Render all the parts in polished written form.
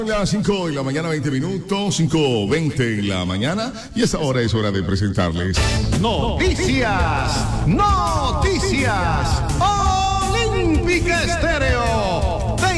Las 5 de la mañana, 20 minutos, 5:20 en la mañana, y esta hora es hora de presentarles Noticias Olímpica Estéreo te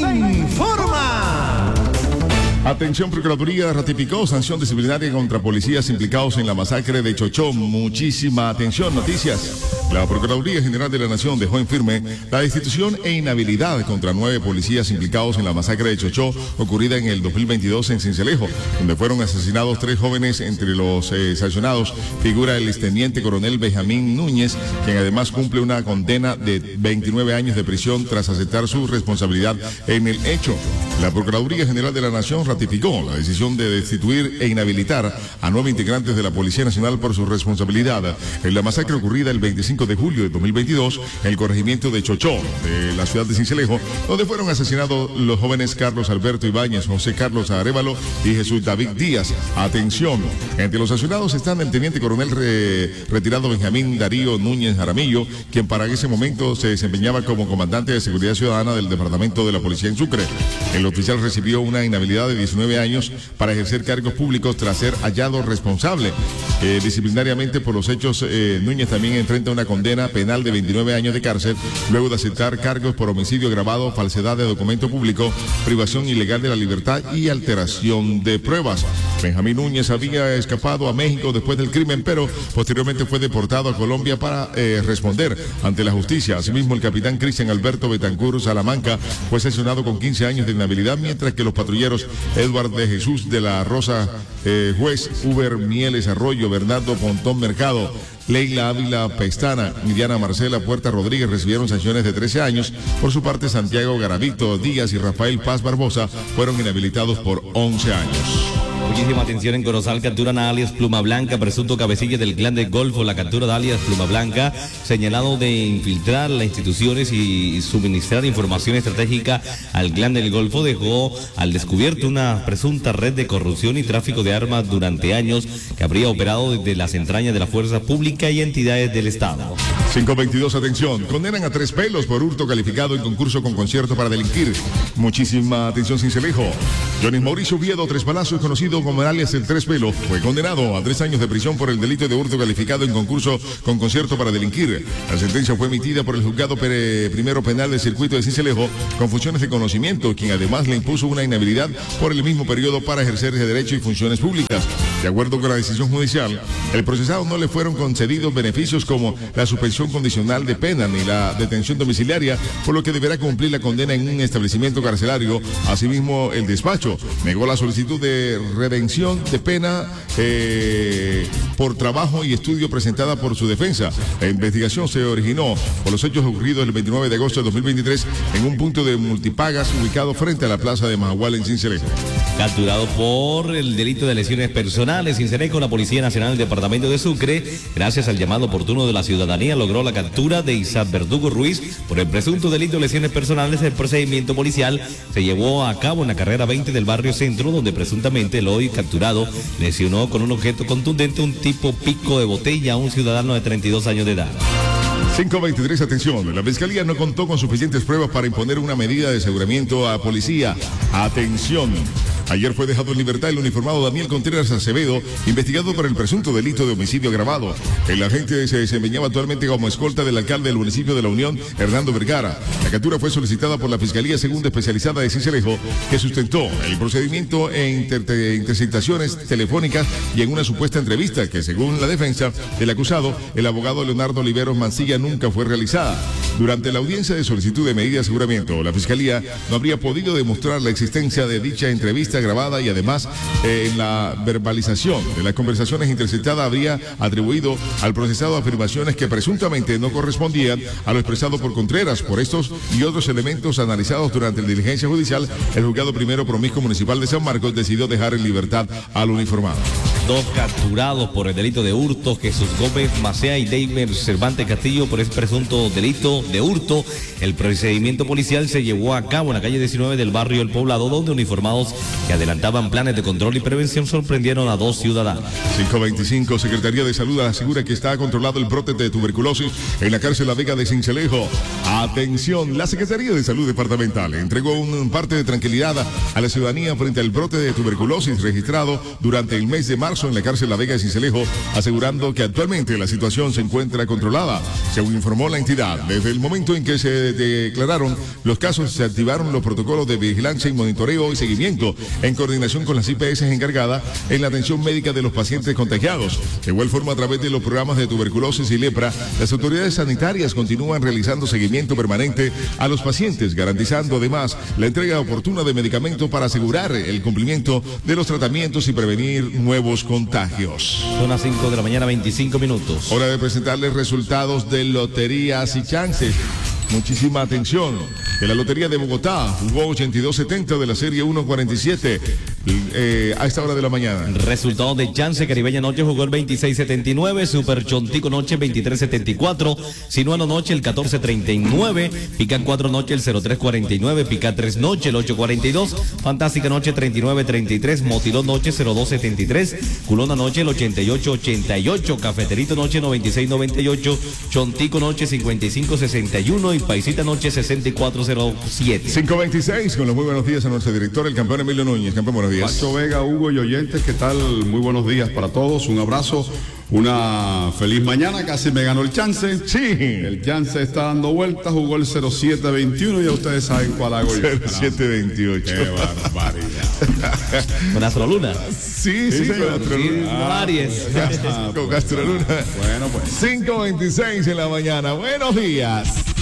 informa. Atención, Procuraduría ratificó sanción disciplinaria contra policías implicados en la masacre de Chochó. Muchísima atención, noticias. La Procuraduría General de la Nación dejó en firme la destitución e inhabilidad contra 9 policías implicados en la masacre de Chochó ocurrida en el 2022 en Sincelejo, donde fueron asesinados 3 jóvenes. Entre los sancionados figura el exteniente coronel Benjamín Núñez, quien además cumple una condena de 29 años de prisión tras aceptar su responsabilidad en el hecho. La Procuraduría General de la Nación ratificó la decisión de destituir e inhabilitar a 9 integrantes de la Policía Nacional por su responsabilidad en la masacre ocurrida el 25 de julio de 2022 en el corregimiento de Chochó, de la ciudad de Sincelejo, donde fueron asesinados los jóvenes Carlos Alberto Ibáñez, José Carlos Arévalo y Jesús David Díaz. Atención, entre los sancionados están el teniente coronel retirado Benjamín Darío Núñez Jaramillo, quien para ese momento se desempeñaba como comandante de Seguridad Ciudadana del Departamento de la Policía en Sucre. El oficial recibió una inhabilidad de 19 años para ejercer cargos públicos tras ser hallado responsable disciplinariamente por los hechos. Núñez también enfrenta una condena penal de 29 años de cárcel luego de aceptar cargos por homicidio agravado, falsedad de documento público, privación ilegal de la libertad y alteración de pruebas. Benjamín Núñez había escapado a México después del crimen, pero posteriormente fue deportado a Colombia para responder ante la justicia. Asimismo, el capitán Cristian Alberto Betancur Salamanca fue sancionado con 15 años de inhabilidad, mientras que los patrulleros Edward de Jesús de la Rosa Juez, Uber Mieles Arroyo, Bernardo Pontón Mercado, Leila Ávila Pestana y Diana Marcela Puerta Rodríguez recibieron sanciones de 13 años. Por su parte, Santiago Garavito Díaz y Rafael Paz Barbosa fueron inhabilitados por 11 años. Muchísima atención. En Corozal capturan a alias Pluma Blanca, presunto cabecilla del clan del Golfo. La captura de alias Pluma Blanca, señalado de infiltrar las instituciones y suministrar información estratégica al clan del Golfo, dejó al descubierto una presunta red de corrupción y tráfico de armas durante años que habría operado desde las entrañas de la fuerza pública y entidades del Estado. 5:22, atención. Condenan a 3 pelos por hurto calificado en concurso con concierto para delinquir. Muchísima atención, Sincelejo. Johnny Mauricio Viedo Tres Palazos, conocido como alias el 3 Pelo, fue condenado a 3 años de prisión por el delito de hurto calificado en concurso con concierto para delinquir. La sentencia fue emitida por el juzgado primero penal del circuito de Sincelejo con funciones de conocimiento, quien además le impuso una inhabilidad por el mismo periodo para ejercer ese derecho y funciones públicas. De acuerdo con la decisión judicial, el procesado no le fueron concedidos beneficios como la suspensión condicional de pena ni la detención domiciliaria, por lo que deberá cumplir la condena en un establecimiento carcelario. Asimismo, el despacho negó la solicitud de redención de pena por trabajo y estudio presentada por su defensa. La investigación se originó por los hechos ocurridos el 29 de agosto de 2023 en un punto de multipagas ubicado frente a la plaza de Majagual en Sincelejo. Capturado por el delito de lesiones personales, Sincelejo, la Policía Nacional del Departamento de Sucre, gracias al llamado oportuno de la ciudadanía, logró la captura de Isaac Verdugo Ruiz por el presunto delito de lesiones personales. El procedimiento policial se llevó a cabo en la carrera 20 del barrio Centro, donde presuntamente el hoy capturado lesionó con un objeto contundente, un tipo pico de botella, a un ciudadano de 32 años de edad. 5:23, atención. La Fiscalía no contó con suficientes pruebas para imponer una medida de aseguramiento a policía. Atención. Ayer fue dejado en libertad el uniformado Daniel Contreras Acevedo, investigado por el presunto delito de homicidio agravado. El agente se desempeñaba actualmente como escolta del alcalde del municipio de La Unión, Hernando Vergara. La captura fue solicitada por la Fiscalía Segunda Especializada de Sincelejo, que sustentó el procedimiento en interceptaciones telefónicas y en una supuesta entrevista que, según la defensa del acusado, el abogado Leonardo Oliveros Mancilla, nunca fue realizada. Durante la audiencia de solicitud de medida de aseguramiento, la Fiscalía no habría podido demostrar la existencia de dicha entrevista grabada, y además en la verbalización de las conversaciones interceptadas habría atribuido al procesado afirmaciones que presuntamente no correspondían a lo expresado por Contreras. Por estos y otros elementos analizados durante la diligencia judicial, el juzgado primero promiscuo municipal de San Marcos decidió dejar en libertad al uniformado. Dos capturados por el delito de hurto, Jesús Gómez Macea y Deimer Cervantes Castillo por ese presunto delito de hurto. El procedimiento policial se llevó a cabo en la calle 19 del barrio El Poblado, donde uniformados que adelantaban planes de control y prevención sorprendieron a dos ciudadanos. 525, Secretaría de Salud asegura que está controlado el brote de tuberculosis en la cárcel La Vega de Sincelejo. Atención, la Secretaría de Salud Departamental entregó un parte de tranquilidad a la ciudadanía frente al brote de tuberculosis registrado durante el mes de marzo en la cárcel La Vega de Sincelejo, asegurando que actualmente la situación se encuentra controlada. Según informó la entidad, desde el momento en que se declararon los casos, se activaron los protocolos de vigilancia y monitoreo y seguimiento en coordinación con las IPS encargadas en la atención médica de los pacientes contagiados. De igual forma, a través de los programas de tuberculosis y lepra, las autoridades sanitarias continúan realizando seguimiento permanente a los pacientes, garantizando además la entrega oportuna de medicamentos para asegurar el cumplimiento de los tratamientos y prevenir nuevos contagios. Son las 5 de la mañana, 25 minutos. Hora de presentarles resultados de loterías y chances. Muchísima atención. De la Lotería de Bogotá jugó 8270 de la serie 147 a esta hora de la mañana. Resultado de Chance Caribeña Noche jugó el 2679, Super Chontico Noche 2374, Sinuano Noche el 1439, Pica 4 Noche el 0349, Pica 3 Noche el 842, Fantástica Noche 3933, Motilón Noche 0273, Culona Noche el 8888, Cafeterito Noche 9698, Chontico Noche 5561 y Paisita Noche 6407. 526, con los muy buenos días a nuestro director, el campeón Emilio Núñez. Campeón, buenos días. Pacho Vega, Hugo y oyentes, ¿qué tal? Muy buenos días para todos, un abrazo, una feliz mañana, casi me ganó el chance. Sí. El chance está dando vueltas, jugó el 0721 y ya ustedes saben cuál hago yo. 0728. Qué barbaridad. Con Astroluna. Sí, con Astroluna. Aries. Con Astroluna. Bueno, pues. 526 en la mañana. Buenos días.